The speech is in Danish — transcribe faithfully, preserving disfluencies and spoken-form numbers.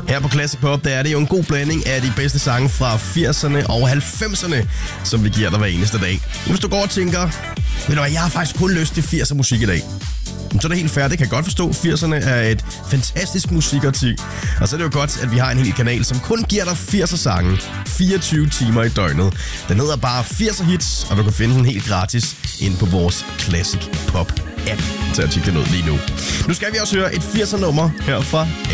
Her på Classic Pop, der er det jo en god blanding af de bedste sange fra firserne og halvfemserne, som vi giver dig hver eneste dag. Hvis du går og tænker, ved du hvad, jeg har faktisk kun lyst til firser musik i dag, så er det helt fair, det kan jeg godt forstå. firserne er et fantastisk musikårti. Og så er det jo godt, at vi har en hel kanal, som kun giver dig firser sange fireogtyve timer i døgnet. Den hedder bare firser hits, og du kan finde den helt gratis inde på vores Classic Pop app. Så jeg tjekker den ud lige nu. Nu skal vi også høre et firser nummer her fra